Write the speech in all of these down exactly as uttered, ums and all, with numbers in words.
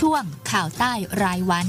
ช่วงข่าวใต้รายวัน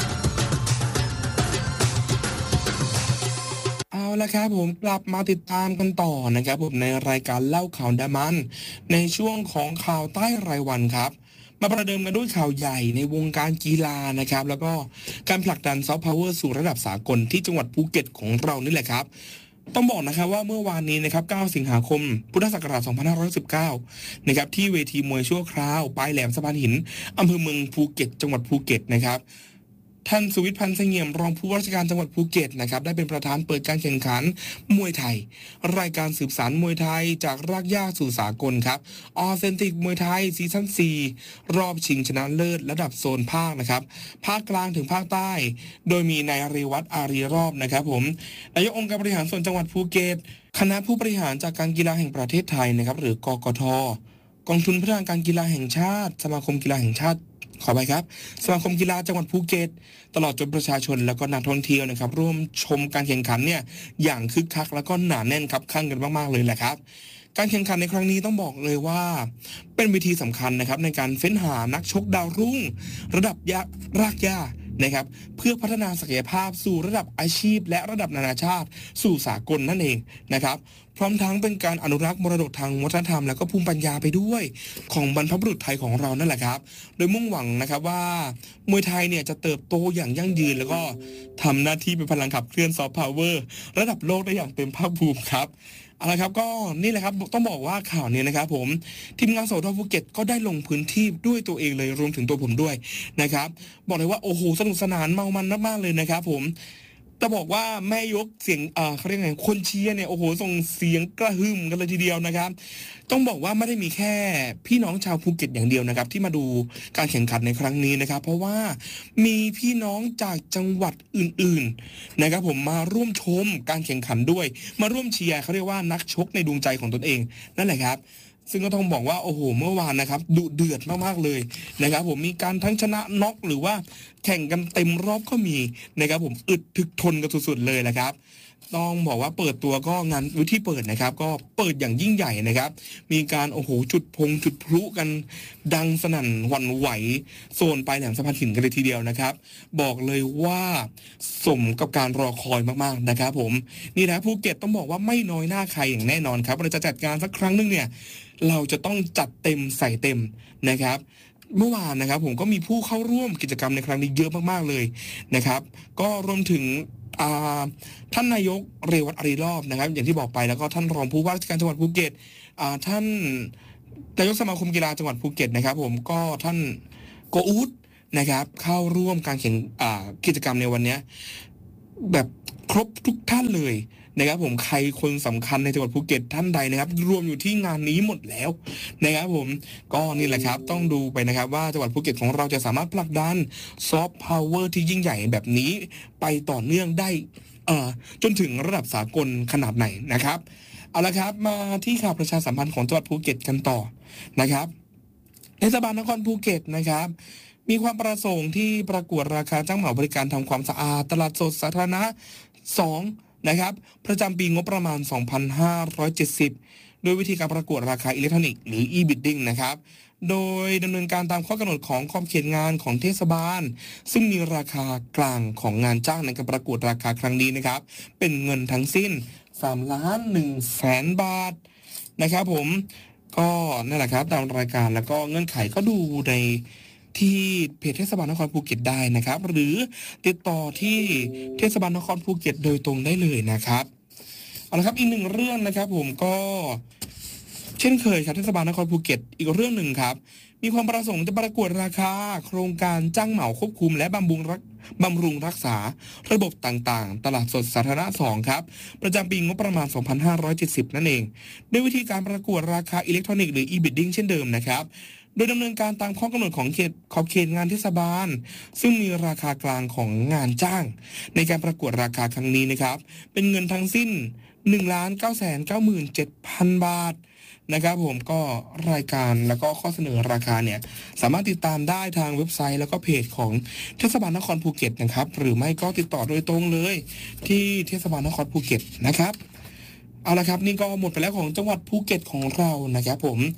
เอาละครับผมกลับมาติดตามกันต่อนะครับผมในรายการเล่าข่าวดามันในช่วงของข่าวใต้รายวันครับมาประเดิมกันด้วยข่าวใหญ่ในวงการกีฬานะครับแล้วก็การผลักดันซอฟต์พาวเวอร์สู่ระดับสากลที่จังหวัดภูเก็ตของเรานี่แหละครับต้องบอกนะครับว่าเมื่อวานนี้นะครับเก้าสิงหาคมพุทธศักราชสองพันห้าร้อยสิบเก้านะครับที่เวทีมวยชั่วคราวปลายแหลมสะพานหินอำเภอเมืองภูเก็ตจังหวัดภูเก็ตนะครับท่านสุวิทย์พันธ์เสงี่ยมรองผู้ว่าราชการจังหวัดภูเก็ตนะครับได้เป็นประธานเปิดการแข่งขันมวยไทยรายการสืบสานมวยไทยจากรากหญ้าสู่สากลครับออเทนติกมวยไทยซีซั่นสี่รอบชิงชนะเลิศระดับโซนภาคนะครับภาคกลางถึงภาคใต้โดยมีนายอารีวัฒน์อารีรอบนะครับผมนายกองค์การบริหารส่วนจังหวัดภูเก็ตคณะผู้บริหารจากการกีฬาแห่งประเทศไทยนะครับหรือกกท.กองทุนพัฒนาการกีฬาแห่งชาติสมาคมกีฬาแห่งชาติขอไปครับสมาคมกีฬาจังหวัดภูเก็ตตลอดจนประชาชนแล้วก็นักท่องเที่ยวนะครับร่วมชมการแข่งขันเนี่ยอย่างคึกคักแล้วก็หนาแน่นครับข้างกันมากๆเลยแหละครับการแข่งขันในครั้งนี้ต้องบอกเลยว่าเป็นวิธีสำคัญนะครับในการเฟ้นหานักชกดาวรุ่งระดับยารากหญ้านะครับเพื่อพัฒนาศักยภาพสู่ระดับอาชีพและระดับนานาชาติสู่สากลนั่นเองนะครับพร้อมทั้งเป็นการอนุรักษ์มรดกทางวัฒนธรรมและก็ภูมิปัญญาไปด้วยของบรรพบุรุษไทยของเรานั่นแหละครับโดยมุ่งหวังนะครับว่ามวยไทยเนี่ยจะเติบโตอย่างยั่งยืนแล้วก็ทำหน้าที่เป็นพลังขับเคลื่อนซอฟต์พาวเวอร์ระดับโลกได้อย่างเต็มภาคภูมิครับเอาละครับก็นี่แหละครับต้องบอกว่าข่าวนี้นะครับผมทีมงานสทภูเก็ตก็ได้ลงพื้นที่ด้วยตัวเองเลยรวมถึงตัวผมด้วยนะครับบอกเลยว่าโอ้โหสนุกสนานเมามันมากๆเลยนะครับผมจะบอกว่าแม่ยกเสียงเอ่อเขาเรียกไงคนเชียร์เนี่ยโอ้โหส่งเสียงกระหึ่มกันเลยทีเดียวนะครับต้องบอกว่าไม่ได้มีแค่พี่น้องชาวภูเก็ตอย่างเดียวนะครับที่มาดูการแข่งขันในครั้งนี้นะครับเพราะว่ามีพี่น้องจากจังหวัดอื่นๆนะครับผมมาร่วมชมการแข่งขันด้วยมาร่วมเชียร์เขาเรียกว่านักชกในดวงใจของตนเองนั่นแหละครับซึ่งก็ต้องบอกว่าโอ้โหเมื่อวานนะครับดุเดือดมากๆเลยนะครับผมมีการทั้งชนะน็อกหรือว่าแข่งกันเต็มรอบก็มีนะครับผมอึดถึกทนกันสุดๆเลยนะครับต้องบอกว่าเปิดตัวก็งานวิธีเปิดนะครับก็เปิดอย่างยิ่งใหญ่นะครับมีการโอ้โหจุดพงจุดพลุกันดังสนั่นหวั่นไหวโซนปลายแหลมสะพานหินกันเลยทีเดียวนะครับบอกเลยว่าสมกับการรอคอยมากๆนะครับผมนี่นะภูเก็ตต้องบอกว่าไม่น้อยหน้าใครอย่างแน่นอนครับเราจะจัดการสักครั้งนึงเนี่ยเราจะต้องจัดเต็มใส่เต็มนะครับเมื่อวานนะครับผมก็มีผู้เข้าร่วมกิจกรรมในครั้งนี้เยอะมากๆเลยนะครับก็รวมถึงท่านนายกเรวัตอารีรอบนะครับอย่างที่บอกไปแล้วก็ท่านรองผู้ว่าราชการจังหวัดภูเก็ตท่านนายกสมาคมกีฬาจังหวัดภูเก็ตนะครับผมก็ท่านโกอูดนะครับเข้าร่วมการแข่งกิจกรรมในวันนี้แบบครบทุกท่านเลยนะครับผมใครคนสำคัญในจังหวัดภูเก็ตท่านใดนะครับรวมอยู่ที่งานนี้หมดแล้วนะครับผมก็นี่แหละครับต้องดูไปนะครับว่าจังหวัดภูเก็ตของเราจะสามารถผลักดันซอฟต์พาวเวอร์ที่ยิ่งใหญ่แบบนี้ไปต่อเนื่องได้เอ่อจนถึงระดับสากลขนาดไหนนะครับเอาละครับมาที่ข่าวประชาสัมพันธ์ของจังหวัดภูเก็ตกันต่อนะครับเทศบาลนครภูเก็ตนะครับมีความประสงค์ที่ประกวดราคาจ้างเหมาบริการทำความสะอาดตลาดสดสาธารณะสองนะครับประจำปีงบประมาณสองพันห้าร้อยเจ็ดสิบโดยวิธีการประกวดราคาอิเล็กทรอนิกส์หรือ e-bidding นะครับโดยดำเนินการตามข้อกำหนดของขอบเขตงานของเทศบาลซึ่งมีราคากลางของงานจ้างในการประกวดราคาครั้งนี้นะครับเป็นเงินทั้งสิ้นสามล้านหนึ่งแสนบาทนะครับผมก็นั่นแหละครับตามรายการแล้วก็เงื่อนไขก็ดูในที่เพจเทศบาลนครภูเก็ตได้นะครับหรือติดต่อที่เทศบาลนครภูเก็ตโดยตรงได้เลยนะครับเอาละครับอีกหนึ่งเรื่องนะครับผมก็เช่นเคยครับเทศบาลนครภูเก็ตอีกเรื่องหนึ่งครับมีความประสงค์จะประกวดราคาโครงการจ้างเหมาควบคุมและบำรุงรักบำรุงรักษาระบบต่างๆตลาดสดสาธารณะสองครับประจำปีงบประมาณสองพันห้าร้อยเจ็ดสิบนั่นเองด้วยวิธีการประกวดราคาอิเล็กทรอนิกส์หรือ e-bidding เช่นเดิมนะครับโดยดำเนินการตามข้อกำหนดของเขตขอบเขตงานเทศบาลซึ่งมีราคากลางของงานจ้างในการประกวดราคาครั้งนี้นะครับเป็นเงินทั้งสิ้น หนึ่งล้านเก้าแสนเก้าหมื่นเจ็ดพัน บาทนะครับผมก็รายการแล้วก็ข้อเสนอราคาเนี่ยสามารถติดตามได้ทางเว็บไซต์แล้วก็เพจของเทศบาลนครภูเก็ตนะครับหรือไม่ก็ติดต่อโดยตรงเลยที่เทศบาลนครภูเก็ตนะครับเอาละครับนี่ก็หมดไปแล้วของจังหวัดภูเก็ตของเรานะครับผม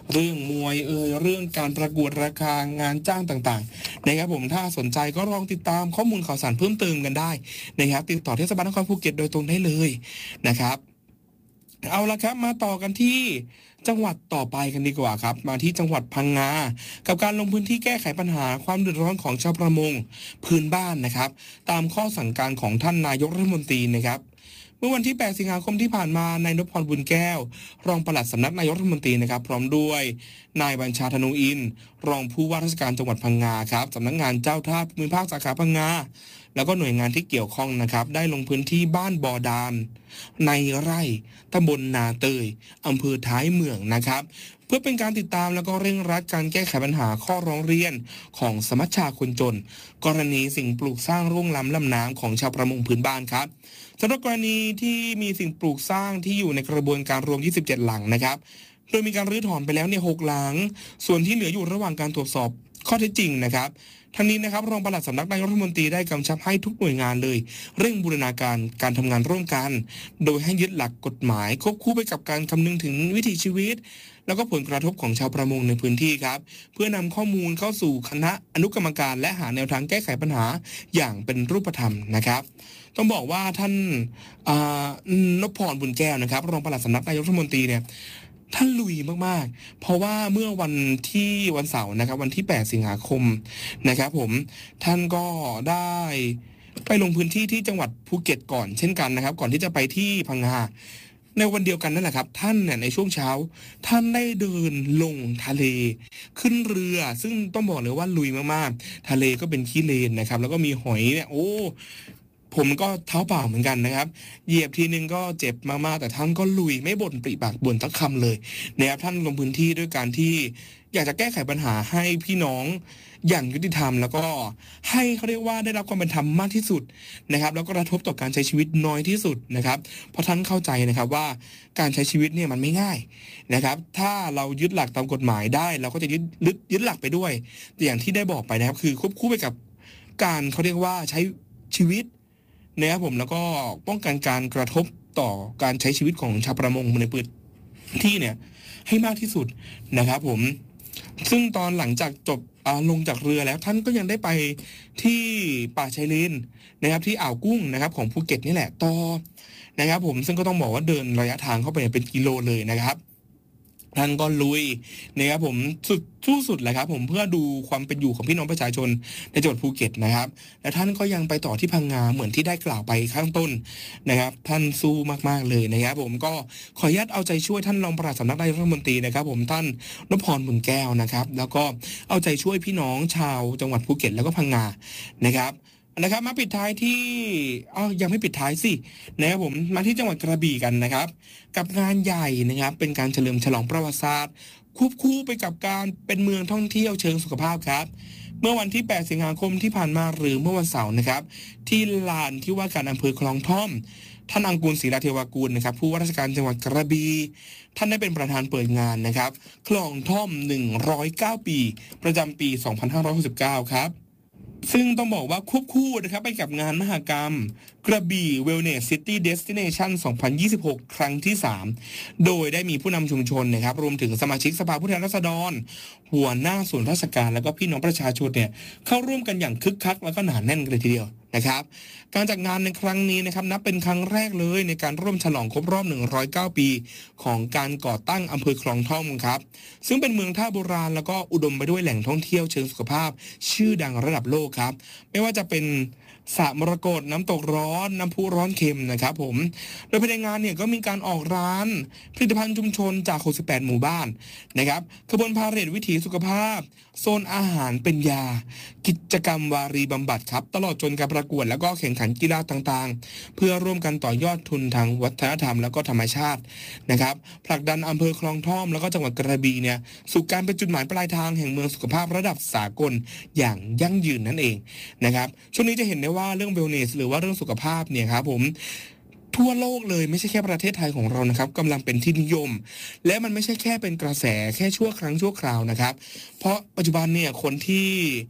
เรื่องมวยเอ่ยเรื่องการประกวดราคางานจ้างต่างๆนะครับผมถ้าสนใจก็ลองติดตามข้อมูลข่าวสารเพิ่มเติมกันได้นะครับติดต่อเทศบาลนครภูเก็ตโดยตรงได้เลยนะครับเอาละครับมาต่อกันที่จังหวัดต่อไปกันดีกว่าครับมาที่จังหวัดพังงากับการลงพื้นที่แก้ไขปัญหาความเดือดร้อนของชาวประมงพื้นบ้านนะครับตามข้อสั่งการของท่านนายกรัฐมนตรีนะครับเมื่อวันที่แปดสิงหาคมที่ผ่านมานายนพพรบุญแก้วรองปลัดสำนักนายกรัฐมนตรีนะครับพร้อมด้วยนายบัญชาธนูอินทร์รองผู้ว่าราชการจังหวัดพังงาครับสำนักงานเจ้าท่าภูมิภาคสาขาพังงาแล้วก็หน่วยงานที่เกี่ยวข้องนะครับได้ลงพื้นที่บ้านบ่อดานในไร่ตำบลนาเตยอำเภอท้ายเมืองนะครับเพื่อเป็นการติดตามแล้วก็เร่งรัดการแก้ไขปัญหาข้อร้องเรียนของสมัชชาคนจนกรณีสิ่งปลูกสร้างร่วงล้ำลำน้ำของชาวประมงพื้นบ้านครับสำหรับกรณีที่มีสิ่งปลูกสร้างที่อยู่ในกระบวนการรวมยี่สิบเจ็ดหลังนะครับโดยมีการรื้อถอนไปแล้วเนี่ยหกหลังส่วนที่เหลืออยู่ระหว่างการตรวจสอบข้อเท็จจริงนะครับทั้งนี้นะครับรองปลัดสำนักนายกรัฐมนตรีได้กำชับให้ทุกหน่วยงานเลยเร่งบูรณาการการทำงานร่วมกันโดยให้ยึดหลักกฎหมายควบคู่ไปกับการคำนึงถึงวิถีชีวิตแล้วก็ผลกระทบของชาวประมงในพื้นที่ครับเพื่อนำข้อมูลเข้าสู่คณะอนุกรรมการและหาแนวทางแก้ไขปัญหาอย่างเป็นรูปธรรมนะครับต้องบอกว่าท่านนพพรบุญแก้วนะครับรองปลัดสำนักนายกรัฐมนตรีเนี่ยท่านลุยมากๆเพราะว่าเมื่อวันที่วันเสาร์นะครับวันที่แปดสิงหาคมนะครับผมท่านก็ได้ไปลงพื้นที่ที่จังหวัดภูเก็ตก่อนเช่นกันนะครับก่อนที่จะไปที่พังงาในวันเดียวกันนั่นแหละครับท่านเนี่ยในช่วงเช้าท่านได้เดินลงทะเลขึ้นเรือซึ่งต้องบอกเลยว่าลุยมากๆทะเลก็เป็นขี้เลนนะครับแล้วก็มีหอยเนี่ยโอ้ผมก็เท้าเปล่าเหมือนกันนะครับเหยียบทีนึงก็เจ็บมากๆแต่ท่านก็ลุยไม่บ่นปริปากบ่นสักคำเลยนะครับท่านลงพื้นที่ด้วยการที่อยากจะแก้ไขปัญหาให้พี่น้องอย่างยุติธรรมแล้วก็ให้เขาเรียกว่าได้รับความเป็นธรรมมากที่สุดนะครับแล้วก็กระทบต่อการใช้ชีวิตน้อยที่สุดนะครับเพราะท่านเข้าใจนะครับว่าการใช้ชีวิตเนี่ยมันไม่ง่ายนะครับถ้าเรายึดหลักตามกฎหมายได้เราก็จะยึดยึดยึดหลักไปด้วยแต่อย่างที่ได้บอกไปนะครับคือควบคู่ไปกับการเขาเรียกว่าใช้ชีวิตนะครับผมแล้วก็ป้องกันการกระทบต่อการใช้ชีวิตของชาวประมงในพื้นที่เนี่ยให้มากที่สุดนะครับผมซึ่งตอนหลังจากจบลงจากเรือแล้วท่านก็ยังได้ไปที่ป่าชายเลนนะครับที่อ่าวกุ้งนะครับของภูเก็ตนี่แหละต่อนะครับผมซึ่งก็ต้องบอกว่าเดินระยะทางเข้าไปเป็นกิโลเลยนะครับท่านก็ลุยนะครับผมสุดสู้สุดแหละครับผมเพื่อดูความเป็นอยู่ของพี่น้องประชาชนในจังหวัดภูเก็ตนะครับและท่านก็ยังไปต่อที่พังงาเหมือนที่ได้กล่าวไปข้างต้นนะครับท่านสู้มากๆเลยนะครับผมก็ขออนุญาตเอาใจช่วยท่านรองปลัดสำนักนายกรัฐมนตรีนะครับผมท่านนพพรบุญแก้วนะครับแล้วก็เอาใจช่วยพี่น้องชาวจังหวัดภูเก็ตแล้วก็พังงานะครับนะครับมาปิดท้ายที่อ๋อยังไม่ปิดท้ายสินะครับผมมาที่จังหวัดกระบี่กันนะครับกับงานใหญ่นะครับเป็นการเฉลิมฉลองประวัติศาสตร์ควบคู่ไปกับการเป็นเมืองท่องเที่ยวเชิงสุขภาพครับเมื่อวันที่แปดสิงหาคมที่ผ่านมาหรือเมื่อวันเสาร์นะครับที่ลานที่ว่าการอำเภอคลองท่อมท่านอังกูลศรีราเทวากูลนะครับผู้ว่าราชการจังหวัดกระบี่ท่านได้เป็นประธานเปิดงานนะครับคลองท่อมหนึ่งร้อยเก้าปีประจำปีสองพันห้าร้อยหกสิบเก้าครับซึ่งต้องบอกว่าควบคู่นะครับไปกับงานมหกรรมกระบี่ Wellness City Destination สองพันยี่สิบหก ครั้งที่สามโดยได้มีผู้นำชุมชนนะครับรวมถึงสมาชิกสภาผู้แทนราษฎรหัวหน้าส่วนราชการแล้วก็พี่น้องประชาชนเนี่ยเข้าร่วมกันอย่างคึกคักแล้วก็หนาแน่นกันเลยทีเดียวนะครับการจัดงานในครั้งนี้นะครับนับเป็นครั้งแรกเลยในการร่วมฉลองครบรอบหนึ่งร้อยเก้าปีของการก่อตั้งอำเภอคลองท่อมครับซึ่งเป็นเมืองท่าโบราณแล้วก็อุดมไปด้วยแหล่งท่องเที่ยวเชิงสุขภาพชื่อดังระดับโลกครับไม่ว่าจะเป็นสระมรกตน้ำตกร้อนน้ำพุร้อนเค็มนะครับผมโดยภายในงานเนี่ยก็มีการออกร้านผลิตภัณฑ์ชุมชนจากหกสิบแปดหมู่บ้านนะครับขบวนพาเหรดวิถีสุขภาพโซนอาหารเป็นยากิจกรรมวารีบำบัดครับตลอดจนการประกวดแล้วก็แข่งขันกีฬาต่างๆเพื่อร่วมกันต่อยอดทุนทางวัฒนธรรมแล้วก็ธรรมชาตินะครับผลักดันอำเภอคลองท่อมแล้วก็จังหวัดกระบี่เนี่ยสู่การเป็นจุดหมายปลายทางแห่งเมืองสุขภาพระดับสากลอย่างยั่งยืนนั่นเองนะครับช่วงนี้จะเห็นได้ว่าเรื่อง wellness หรือว่าเรื่องสุขภาพเนี่ยครับผมทั่วโลกเลยไม่ใช่แค่ประเทศไทยของเรานะครับกำลังเป็นที่นิยมและมันไม่ใช่แค่เป็นกระแสแค่ชั่วครั้งชั่วคราวนะครับเพราะปัจจุบันเนี่ยคนที่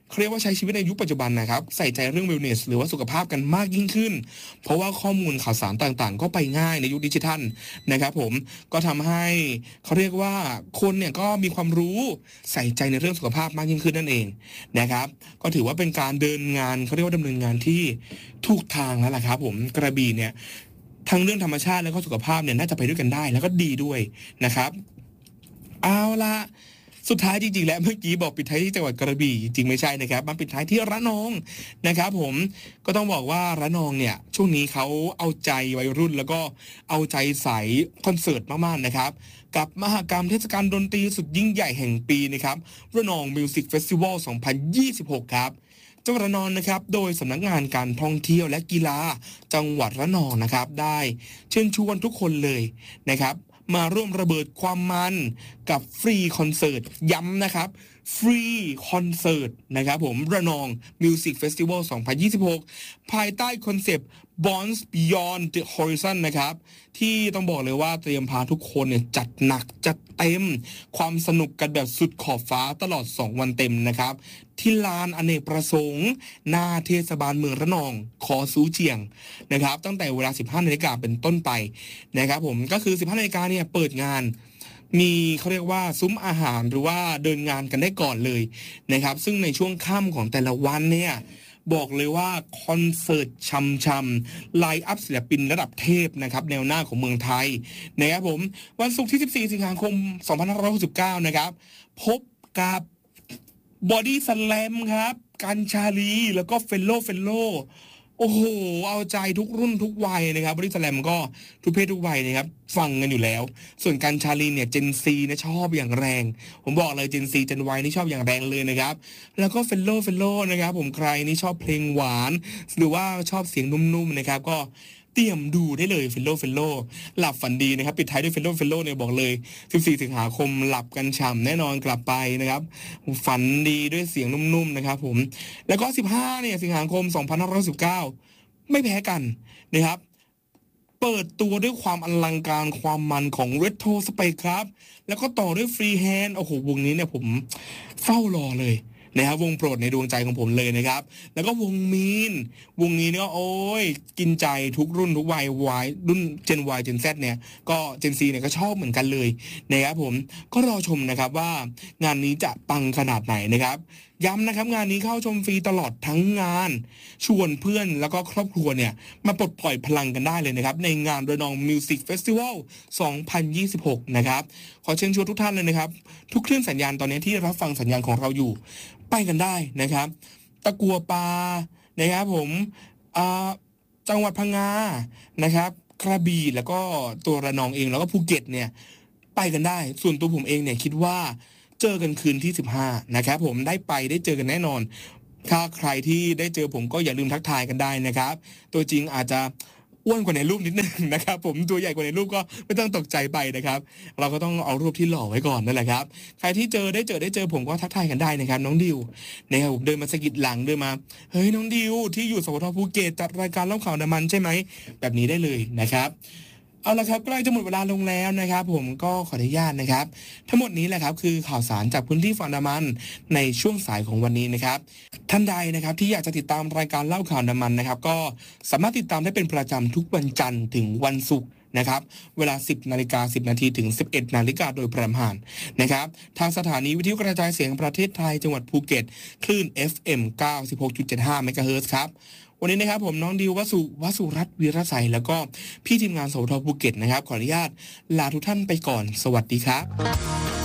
เขาเรียกว่าใช้ชีวิตในยุคปัจจุบันนะครับใส่ใจเรื่อง wellness หรือว่าสุขภาพกันมากยิ่งขึ้นเพราะว่าข้อมูลข่าวสารต่างๆก็ไปง่ายในยุคดิจิทัลนะครับผมก็ทำให้เขาเรียกว่าคนเนี่ยก็มีความรู้ใส่ใจในเรื่องสุขภาพมากยิ่งขึ้นนั่นเองนะครับก็ถือว่าเป็นการเดินงานเขาเรียกว่าดำเนินงานที่ถูกทางแล้วล่ะครับผมกระบี่เนี่ยทั้งเรื่องธรรมชาติแล้วก็สุขภาพเนี่ยน่าจะไปด้วยกันได้แล้วก็ดีด้วยนะครับเอาละสุดท้ายจริงๆแล้วเมื่อกี้บอกปิดท้ายที่จังหวัดกระบี่จริงไม่ใช่นะครับมันปิดท้ายที่ระนองนะครับผมก็ต้องบอกว่าระนองเนี่ยช่วงนี้เขาเอาใจวัยรุ่นแล้วก็เอาใจใสคอนเสิร์ตมากๆนะครับกับมหกรรมเทศกาลดนตรีสุดยิ่งใหญ่แห่งปีนะครับระนองมิวสิกเฟสติวัลสองพันยี่สิบหกครับจังหวัดระนองนะครับโดยสำนักงานการท่องเที่ยวและกีฬาจังหวัดระนองนะครับได้เชิญชวนทุกคนเลยนะครับมาร่วมระเบิดความมันกับฟรีคอนเสิร์ตย้ำนะครับฟรีคอนเสิร์ตนะครับผมระนองมิวสิกเฟสติวัลสองพันยี่สิบหกภายใต้คอนเซปต์ Bonds Beyond the Horizon นะครับที่ต้องบอกเลยว่าเตรียมพาทุกคนเนี่ยจัดหนักจัดเต็มความสนุกกันแบบสุดขอบฟ้าตลอดสองวันเต็มนะครับที่ลานอเนกประสงค์หน้าเทศบาลเมืองระนองคอซูเจียงนะครับตั้งแต่เวลา สิบห้านาฬิกาเป็นต้นไปนะครับผมก็คือ สิบห้านาฬิกาเนี่ยเปิดงานมีเขาเรียกว่าซุ้มอาหารหรือว่าเดินงานกันได้ก่อนเลยนะครับซึ่งในช่วงค่ำของแต่ละวันเนี่ยบอกเลยว่าคอนเสิร์ตช่ำๆไลน์อัพศิลปินระดับเทพนะครับแนวหน้าของเมืองไทยนะครับผมวันศุกร์ที่ สิบสี่ สิงหาคม สองพันห้าร้อยหกสิบเก้านะครับพบกับบอดี้สแลมครับกัญชาลีแล้วก็เฟลโลเฟลโลโอ้โหเอาใจทุกรุ่นทุกวัยนะครับบอดี้สแลมก็ทุกเพศทุกวัยนะครับฟังกันอยู่แล้วส่วนกัญชาลีเนี่ยเจนซีนะชอบอย่างแรงผมบอกเลยเจนซีเจนวนี่ชอบอย่างแรงเลยนะครับแล้วก็เฟลโลเฟลโลนะครับผมใครนี่ชอบเพลงหวานหรือว่าชอบเสียงนุ่มๆนะครับก็เตรียมดูได้เลยเฟลโลเฟลโลหลับฝันดีนะครับปิดท้ายด้วยเฟลโลเฟลโลเนี่ยบอกเลย สิบสี่ สิงหาคมหลับกันฉ่ำแน่นอนกลับไปนะครับฝันดีด้วยเสียงนุ่มๆนะครับผมแล้วก็สิบห้าเนี่ยสิงหาคม สองพันห้าร้อยสิบเก้าไม่แพ้กันนะครับเปิดตัวด้วยความอลังการความมันของ Retro Space ครับแล้วก็ต่อด้วย Free Hand โอ้โหวงนี้เนี่ยผมเฝ้ารอเลยนะครับวงโปรดในดวงใจของผมเลยนะครับแล้วก็วงมีนวงนี้เนี่ยโอ้ยกินใจทุกรุ่นทุกวัยวัยรุ่น Gen Y Gen Z เนี่ยก็ Gen Z เนี่ยก็ชอบเหมือนกันเลยนะครับผมก็รอชมนะครับว่างานนี้จะปังขนาดไหนนะครับย้ำนะครับงานนี้เข้าชมฟรีตลอดทั้งงานชวนเพื่อนแล้วก็ครอบครัวเนี่ยมาปลดปล่อยพลังกันได้เลยนะครับในงานระนองมิวสิกเฟสติวัลสองพันยี่สิบหกนะครับขอเชิญชวนทุกท่านเลยนะครับทุกคลื่นสัญญาณตอนนี้ที่รับฟังสัญญาณของเราอยู่ไปกันได้นะครับตะกัวปานะครับผมจังหวัดพังงานะครับกระบี่แล้วก็ตัวระนองเองแล้วก็ภูเก็ตเนี่ยไปกันได้ส่วนตัวผมเองเนี่ยคิดว่าเจอกันคืนที่สิบห้านะครับผมได้ไปได้เจอกันแน่นอนถ้าใครที่ได้เจอผมก็อย่าลืมทักทายกันได้นะครับตัวจริงอาจจะอ้วนกว่าในรูปนิดนึงนะครับผมตัวใหญ่กว่าในรูปก็ไม่ต้องตกใจไปนะครับเราก็ต้องเอารูปที่หล่อไว้ก่อนนั่นแหละครับใครที่เจอได้เจอได้เจอผมก็ทักทายกันได้นะครับน้องดิวนะครับผมเดินมาสะกิดหลังเดินมาเฮ้ยน้องดิวที่อยู่สวทภูเก็ตจัดรายการเล่าข่าวน้ำมันใช่ไหมแบบนี้ได้เลยนะครับเอาละครับใกล้จะหมดเวลาลงแล้วนะครับผมก็ขออนุญาตนะครับทั้งหมดนี้แหละครับคือข่าวสารจากพื้นที่ฝั่งอันดามันในช่วงสายของวันนี้นะครับท่านใดนะครับที่อยากจะติดตามรายการเล่าข่าวอันดามันนะครับก็สามารถติดตามได้เป็นประจำทุกวันจันทร์ถึงวันศุกร์นะครับเวลา สิบนาฬิกาสิบนาทีถึง สิบเอ็ดนาฬิกาโดยประมาณนะครับทางสถานีวิทยุกระจายเสียงประเทศไทยจังหวัดภูเก็ตคลื่น เอฟ เอ็ม เก้าสิบหกจุดเจ็ดห้า เมกะเฮิรตซ์ครับวันนี้นะครับผมน้องดิววสุวสุรัตน์วีรชัยแล้วก็พี่ทีมงานสวทภูเก็ตนะครับขออนุญาตลาทุกท่านไปก่อนสวัสดีครับ